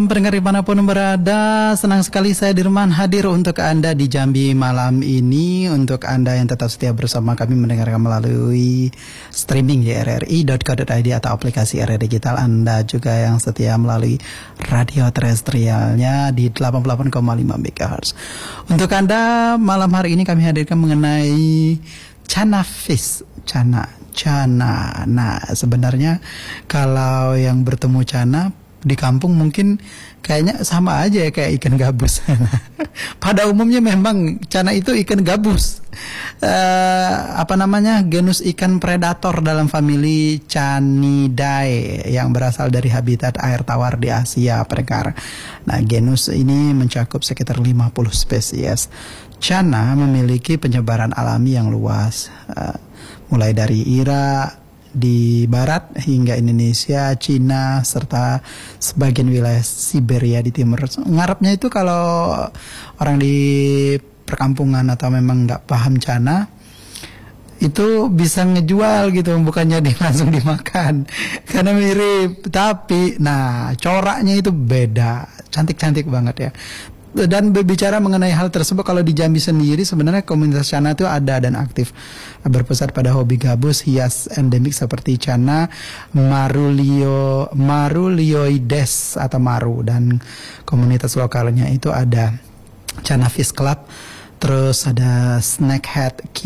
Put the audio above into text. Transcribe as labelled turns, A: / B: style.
A: malam pendengar dimanapun berada. Senang sekali saya Dirman hadir untuk Anda di Jambi malam ini. Untuk Anda yang tetap setia bersama kami mendengarkan melalui streaming di rri.co.id atau aplikasi RRI Digital. Anda juga yang setia melalui radio terestrialnya di 88,5 MHz. Untuk Anda malam hari ini kami hadirkan mengenai Cana Fish. Cana. Nah, sebenarnya kalau yang bertemu cana di kampung mungkin kayaknya sama aja ya kayak ikan gabus. Pada umumnya memang cana itu ikan gabus. Genus ikan predator dalam famili Canidae yang berasal dari habitat air tawar di Asia pendengar. Nah, genus ini mencakup sekitar 50 spesies. Cana memiliki penyebaran alami yang luas, mulai dari Irak di barat hingga Indonesia, Cina, serta sebagian wilayah Siberia di timur. Ngarepnya itu kalau orang di perkampungan atau memang nggak paham cana, itu bisa ngejual gitu, bukannya langsung dimakan karena mirip. Tapi, nah coraknya itu beda, cantik-cantik banget ya. Dan berbicara mengenai hal tersebut, kalau di Jambi sendiri sebenarnya komunitas cana itu ada dan aktif, berpusat pada hobi gabus hias endemik seperti cana marulioides atau maru, dan komunitas lokalnya itu ada Cana Fish Club, terus ada Snakehead